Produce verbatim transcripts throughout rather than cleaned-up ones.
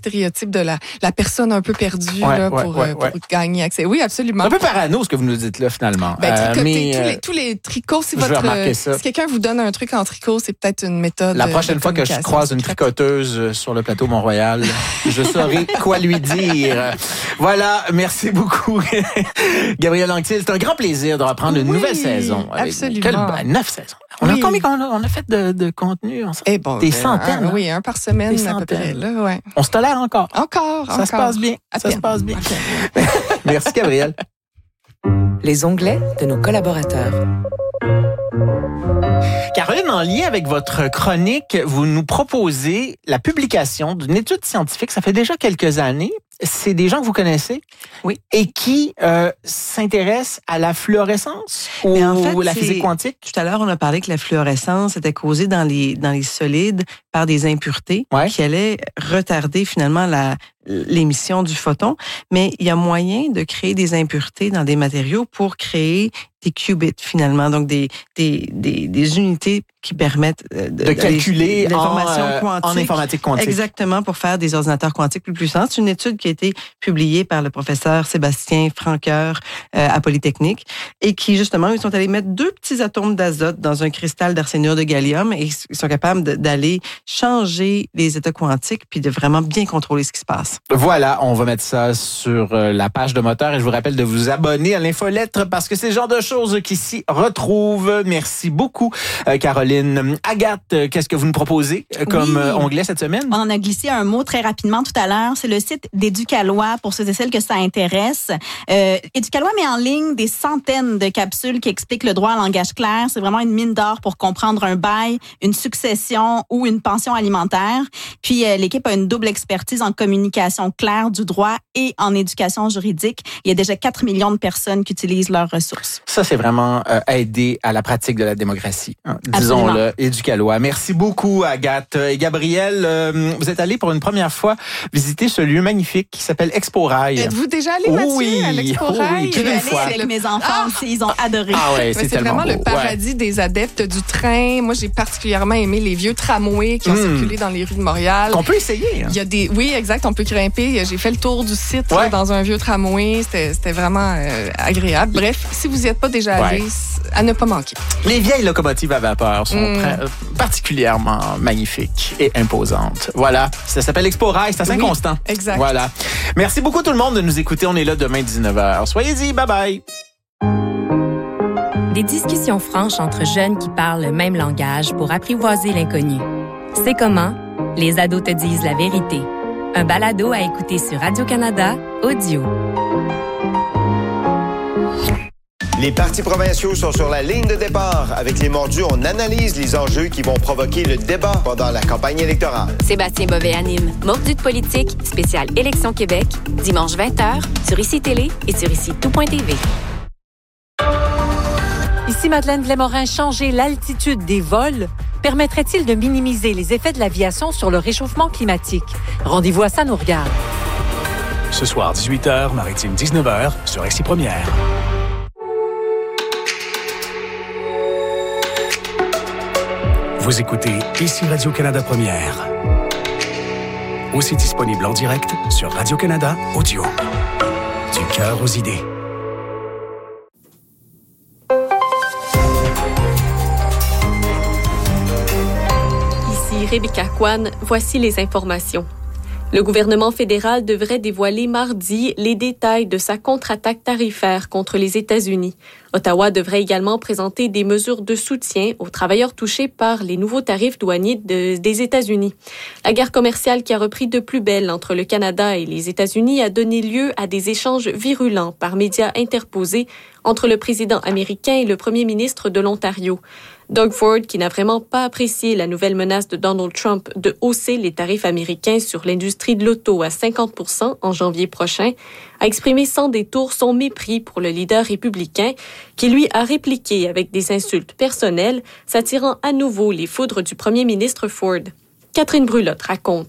stéréotype de la, la personne un peu perdue ouais, là, ouais, pour, ouais, euh, pour ouais. gagner accès. Oui, absolument. C'est un peu parano ce que vous nous dites là, finalement. Ben, tricoter, euh, mais, tous, euh, les, tous les tricots, si, je vais votre, remarquer ça. si quelqu'un vous donne un truc en tricot, c'est peut-être une méthode. La prochaine de fois que je croise une tricoteuse sur le plateau Mont-Royal, je saurai quoi lui dire. Voilà, merci beaucoup, Gabrielle Anctil. C'est un grand plaisir de reprendre une oui, nouvelle saison. Avec absolument. Quelle, ben, neuf saisons. On oui. a combien qu'on a, on a fait de, de contenu ensemble? Eh bon, Des ben, centaines. Un, hein? oui, un par semaine Des à peu près. centaines. Là, ouais. On se tolère encore. Encore, Ça encore. se passe bien. À Ça peine. se passe bien. À peine. Merci, Gabrielle. Les onglets de nos collaborateurs. Caroline, en lien avec votre chronique, vous nous proposez la publication d'une étude scientifique. Ça fait déjà quelques années. C'est des gens que vous connaissez? Oui. Et qui euh, s'intéressent à la fluorescence ou Mais en fait, la c'est- physique quantique? Tout à l'heure, on a parlé que la fluorescence était causée dans les, dans les solides par des impuretés Ouais. qui allaient retarder finalement la, l'émission du photon. Mais il y a moyen de créer des impuretés dans des matériaux pour créer des qubits finalement, donc des, des, des, des unités qui permettent de, De calculer en, l'information euh, quantique. en informatique quantique. Exactement, pour faire des ordinateurs quantiques plus puissants. C'est une étude qui a été publiée par le professeur Sébastien Franqueur euh, à Polytechnique et qui, justement, ils sont allés mettre deux petits atomes d'azote dans un cristal d'arsénure de gallium et ils sont capables de, d'aller changer les états quantiques puis de vraiment bien contrôler ce qui se passe. Voilà, on va mettre ça sur euh, la page de Moteur et je vous rappelle de vous abonner à l'infolettre parce que c'est le genre de choses qui s'y retrouvent. Merci beaucoup, euh, Caroline. Agathe, euh, qu'est-ce que vous nous proposez euh, comme Oui. euh, onglet cette semaine? On en a glissé un mot très rapidement tout à l'heure. C'est le site d'Éducalois pour ceux et celles que ça intéresse. Euh, Éducalois met en ligne des centaines de capsules qui expliquent le droit en langage clair. C'est vraiment une mine d'or pour comprendre un bail, une succession ou une pension alimentaire. Puis euh, l'équipe a une double expertise en communication claire du droit et en éducation juridique. Il y a déjà quatre millions de personnes qui utilisent leurs ressources. Ça, c'est vraiment euh, aider à la pratique de la démocratie. Hein, disons-le, Éducalois. Merci beaucoup, Agathe. Et Gabrielle, euh, vous êtes allée pour une première fois visiter ce lieu magnifique qui s'appelle Expo Rail. Êtes-vous déjà allé, Mathieu, Oui, à l'Expo oh oui, Rail? plus d'une Je suis fois. allée avec mes enfants aussi, ils ont adoré. Ah ouais, Ouais, c'est c'est tellement vraiment beau. le paradis Ouais. des adeptes du train. Moi, j'ai particulièrement aimé les vieux tramways qui ont Mm. circulé dans les rues de Montréal. Qu'on peut essayer. Hein? Il y a des, oui, exact, on peut grimper. J'ai fait le tour du site Ouais. là, dans un vieux tramway. C'était, c'était vraiment euh, agréable. Bref, si vous n'y êtes pas déjà allé, Ouais. à ne pas manquer. Les vieilles locomotives à vapeur sont Mm. très- particulièrement magnifiques et imposantes. Voilà, ça s'appelle Expo Rail, c'est à Saint-Constant. Oui, exact. Voilà. Merci beaucoup tout le monde de nous écouter. On est là demain dix-neuf heures. Soyez-y, bye bye. Des discussions franches entre jeunes qui parlent le même langage pour apprivoiser l'inconnu. C'est comment les ados te disent la vérité. Un balado à écouter sur Radio-Canada Audio. Les partis provinciaux sont sur la ligne de départ. Avec les mordus, on analyse les enjeux qui vont provoquer le débat pendant la campagne électorale. Sébastien Bovet anime Mordu de politique, spécial Élection Québec, dimanche vingt heures, sur Ici Télé et sur ici tout point t v. Ici Madeleine Blais-Morin, changer l'altitude des vols permettrait-il de minimiser les effets de l'aviation sur le réchauffement climatique? Rendez-vous à Ça nous regarde. Ce soir, dix-huit heures, Maritime dix-neuf heures, sur Ici Première. Vous écoutez Ici Radio-Canada Première. Aussi disponible en direct sur Radio-Canada Audio. Du cœur aux idées. Ici Rebecca Kwan, voici les informations. Le gouvernement fédéral devrait dévoiler mardi les détails de sa contre-attaque tarifaire contre les États-Unis. Ottawa devrait également présenter des mesures de soutien aux travailleurs touchés par les nouveaux tarifs douaniers de, des États-Unis. La guerre commerciale qui a repris de plus belle entre le Canada et les États-Unis a donné lieu à des échanges virulents par médias interposés entre le président américain et le premier ministre de l'Ontario. Doug Ford, qui n'a vraiment pas apprécié la nouvelle menace de Donald Trump de hausser les tarifs américains sur l'industrie de l'auto à cinquante pour cent en janvier prochain, a exprimé sans détour son mépris pour le leader républicain, qui lui a répliqué avec des insultes personnelles, s'attirant à nouveau les foudres du premier ministre Ford. Catherine Brulotte raconte.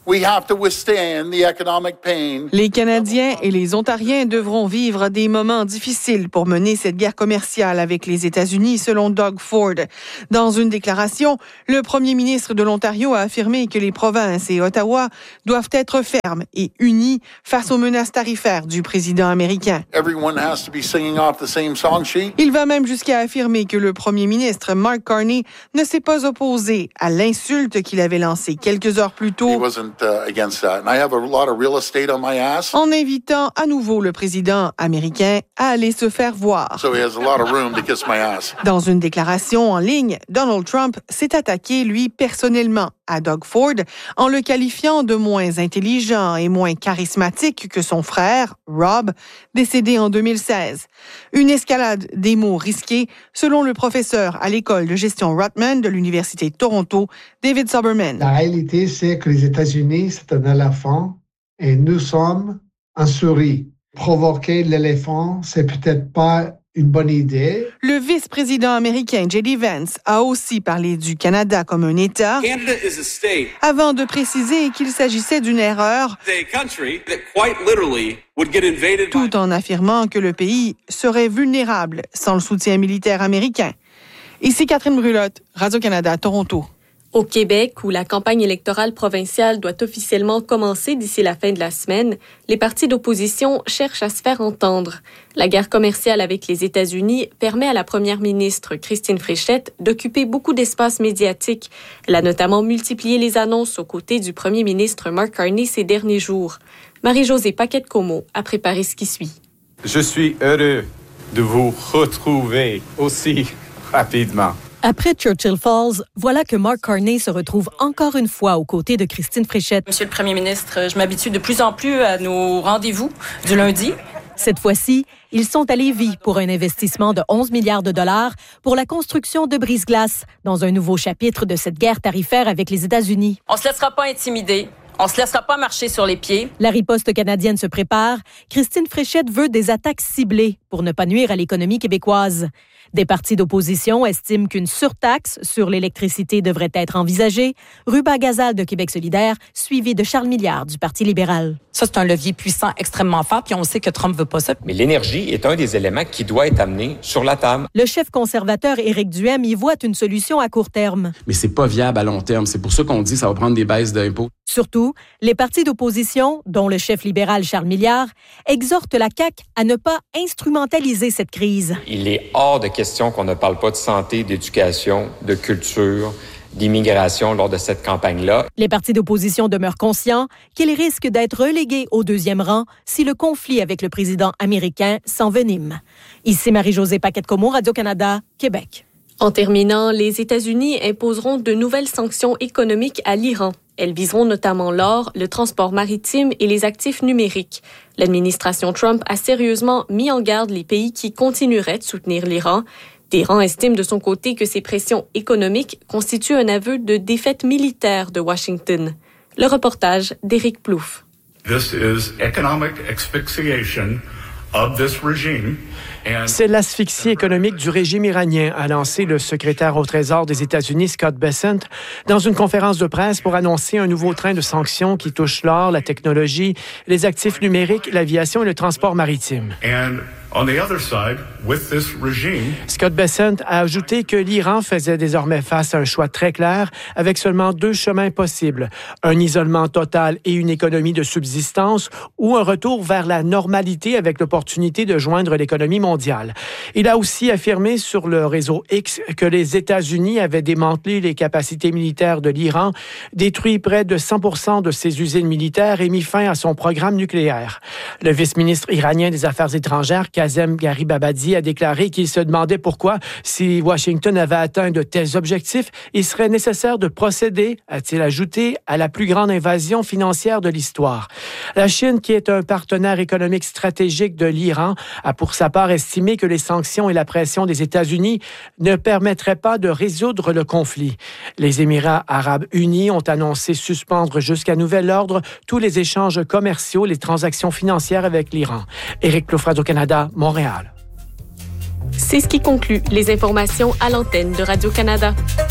We have to withstand the economic pain. Les Canadiens et les Ontariens devront vivre des moments difficiles pour mener cette guerre commerciale avec les États-Unis, selon Doug Ford. Dans une déclaration, le premier ministre de l'Ontario a affirmé que les provinces et Ottawa doivent être fermes et unis face aux menaces tarifaires du président américain. Everyone has to be singing off the same song sheet. Il va même jusqu'à affirmer que le premier ministre Mark Carney ne s'est pas opposé à l'insulte qu'il avait lancée quelques heures plus tôt. He wasn't uh, against that. And I have a lot of real estate on my ass. En invitant à nouveau le président américain à aller se faire voir. So he has a lot of room to kiss my ass. Dans une déclaration en ligne, Donald Trump s'est attaqué, lui, personnellement, à Doug Ford en le qualifiant de moins intelligent et moins charismatique que son frère, Rob, décédé en deux mille seize. Une escalade des mots risqués, selon le professeur à l'école de gestion Rutman de l'Université de Toronto, David Soberman. La réalité, c'est que les États-Unis, c'est un éléphant et nous sommes un souris. Provoquer l'éléphant, c'est peut-être pas une bonne idée. Le vice-président américain J D Vance a aussi parlé du Canada comme un État, Canada is a state, avant de préciser qu'il s'agissait d'une erreur, a country that quite literally would get invaded by... tout en affirmant que le pays serait vulnérable sans le soutien militaire américain. Ici Catherine Brulotte, Radio-Canada, Toronto. Au Québec, où la campagne électorale provinciale doit officiellement commencer d'ici la fin de la semaine, les partis d'opposition cherchent à se faire entendre. La guerre commerciale avec les États-Unis permet à la première ministre Christine Fréchette d'occuper beaucoup d'espace médiatique. Elle a notamment multiplié les annonces aux côtés du premier ministre Mark Carney ces derniers jours. Marie-Josée Paquette-Comeau a préparé ce qui suit. Je suis heureux de vous retrouver aussi rapidement. Après Churchill Falls, voilà que Mark Carney se retrouve encore une fois aux côtés de Christine Fréchette. Monsieur le Premier ministre, je m'habitue de plus en plus à nos rendez-vous du lundi. Cette fois-ci, ils sont à Lévis pour un investissement de onze milliards de dollars pour la construction de brise-glace dans un nouveau chapitre de cette guerre tarifaire avec les États-Unis. On se laissera pas intimider. On se laissera pas marcher sur les pieds. La riposte canadienne se prépare. Christine Fréchette veut des attaques ciblées pour ne pas nuire à l'économie québécoise. Des partis d'opposition estiment qu'une surtaxe sur l'électricité devrait être envisagée. Ruba Gazal de Québec solidaire, suivi de Charles Milliard du Parti libéral. Ça, c'est un levier puissant extrêmement fort, puis on sait que Trump veut pas ça. Mais l'énergie est un des éléments qui doit être amené sur la table. Le chef conservateur Éric Duhem y voit une solution à court terme. Mais c'est pas viable à long terme. C'est pour ça qu'on dit que ça va prendre des baisses d'impôts. Surtout, les partis d'opposition, dont le chef libéral Charles Milliard, exhortent la C A Q à ne pas instrumentaliser cette crise. Il est hors de question qu'on ne parle pas de santé, d'éducation, de culture, d'immigration lors de cette campagne-là. Les partis d'opposition demeurent conscients qu'ils risquent d'être relégués au deuxième rang si le conflit avec le président américain s'envenime. Ici Marie-Josée Paquette-Comeau, Radio-Canada, Québec. En terminant, les États-Unis imposeront de nouvelles sanctions économiques à l'Iran. Elles viseront notamment l'or, le transport maritime et les actifs numériques. L'administration Trump a sérieusement mis en garde les pays qui continueraient de soutenir l'Iran. Téhéran estime de son côté que ces pressions économiques constituent un aveu de défaite militaire de Washington. Le reportage d'Éric Plouffe. This is economic asphyxiation of this regime. C'est l'asphyxie économique du régime iranien, a lancé le secrétaire au Trésor des États-Unis, Scott Bessent, dans une conférence de presse pour annoncer un nouveau train de sanctions qui touche l'or, la technologie, les actifs numériques, l'aviation et le transport maritime. And on the other side, with this regime, Scott Bessent a ajouté que l'Iran faisait désormais face à un choix très clair avec seulement deux chemins possibles, un isolement total et une économie de subsistance ou un retour vers la normalité avec l'opportunité de joindre l'économie mondiale. Il a aussi affirmé sur le réseau X que les États-Unis avaient démantelé les capacités militaires de l'Iran, détruit près de cent pour cent de ses usines militaires et mis fin à son programme nucléaire. Le vice-ministre iranien des Affaires étrangères, Kazem Garibabadi, a déclaré qu'il se demandait pourquoi, si Washington avait atteint de tels objectifs, il serait nécessaire de procéder, a-t-il ajouté, à la plus grande invasion financière de l'histoire. La Chine, qui est un partenaire économique stratégique de l'Iran, a pour sa part estimé que les sanctions et la pression des États-Unis ne permettraient pas de résoudre le conflit. Les Émirats arabes unis ont annoncé suspendre jusqu'à nouvel ordre tous les échanges commerciaux, les transactions financières avec l'Iran. Éric Plouffe, Radio-Canada, Montréal. C'est ce qui conclut les informations à l'antenne de Radio-Canada.